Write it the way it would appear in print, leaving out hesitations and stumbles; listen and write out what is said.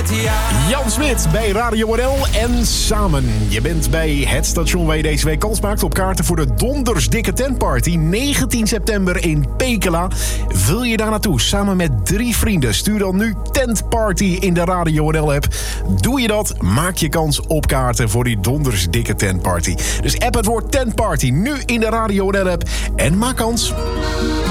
Jan Smit bij Radio NL en Samen. Je bent bij het station waar je deze week kans maakt op kaarten voor de Dondersdikke Tentparty 19 september in Pekela. Wil je daar naartoe samen met 3 vrienden? Stuur dan nu Tentparty in de Radio NL app. Doe je dat, maak je kans op kaarten voor die Dondersdikke Tentparty. Dus app het woord Tentparty nu in de Radio NL app en maak kans.